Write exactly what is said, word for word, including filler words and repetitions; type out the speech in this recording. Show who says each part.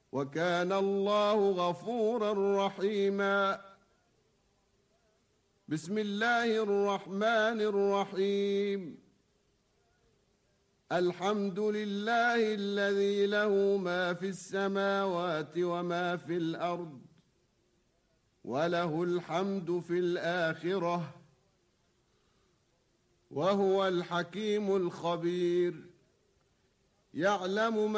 Speaker 1: وكان الله غفورا رحيما. بسم الله الرحمن الرحيم. الحمد لله الذي له ما في السماوات وما في الأرض، وله الحمد في الآخرة، وهو الحكيم الخبير. يعلم ما